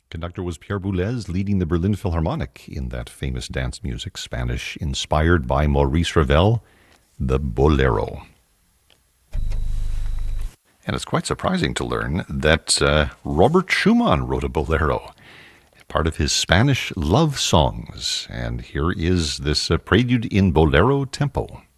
Conductor was Pierre Boulez, leading the Berlin Philharmonic in that famous dance music, Spanish inspired by Maurice Ravel, the Bolero. And it's quite surprising to learn that Robert Schumann wrote a bolero, part of his Spanish love songs. And here is this prelude in bolero tempo.